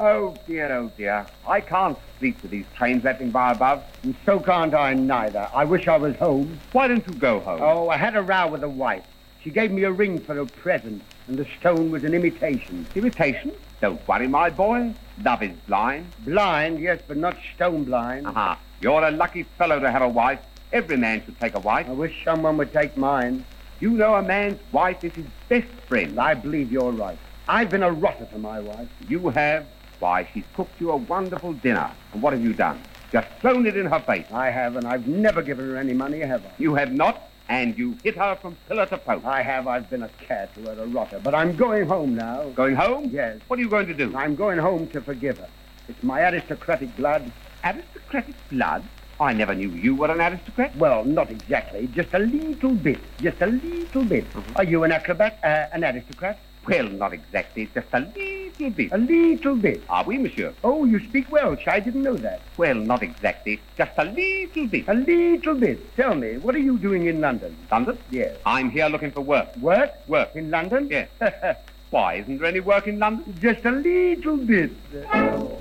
Oh, dear. I can't sleep with these trains rattling by above. And so can't I neither. I wish I was home. Why don't you go home? Oh, I had a row with the wife. She gave me a ring for a present, and the stone was an imitation. Imitation? Don't worry, my boy. Love is blind. Blind, yes, but not stone blind. Aha. You're a lucky fellow to have a wife. Every man should take a wife. I wish someone would take mine. You know a man's wife is his best friend. I believe you're right. I've been a rotter to my wife. You have? Why, she's cooked you a wonderful dinner. And what have you done? Just thrown it in her face. I have, and I've never given her any money, have I? You have not, and you hit her from pillar to post. I have. I've been a cad to her, a rotter. But I'm going home now. Going home? Yes. What are you going to do? I'm going home to forgive her. It's my aristocratic blood. Aristocratic blood? I never knew you were an aristocrat. Well, not exactly. Just a little bit. Just a little bit. Mm-hmm. Are you an acrobat? An aristocrat? Well, not exactly. Just a little bit. A little bit. Ah, oui, monsieur. Oh, you speak Welsh. I didn't know that. Well, not exactly. Just a little bit. A little bit. Tell me, what are you doing in London? London? Yes. I'm here looking for work. Work? Work. In London? Yes. Why, isn't there any work in London? Just a little bit.